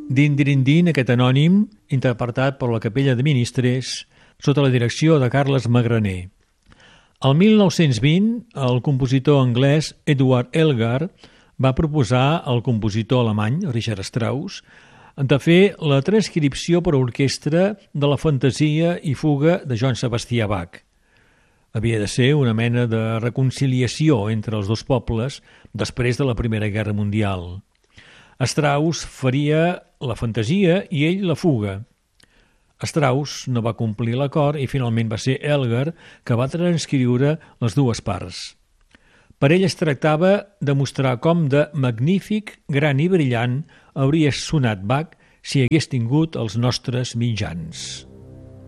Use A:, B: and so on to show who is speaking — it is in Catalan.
A: Din Dirin Din, aquest anònim, interpretat per la Capella de Ministres sota la direcció de Carles Magraner. El 1920, el compositor anglès Edward Elgar va proposar al compositor alemany Richard Strauss de fer la transcripció per a orquestra de la fantasia i fuga de Johann Sebastian Bach. Havia de ser una mena de reconciliació entre els dos pobles després de la Primera Guerra Mundial. Strauss faria la fantasia i ell la fuga. Strauss no va complir l'acord i finalment va ser Elgar que va transcriure les dues parts. Per ell es tractava de mostrar com de magnífic, gran i brillant hauria sonat Bach si hagués tingut els nostres mitjans.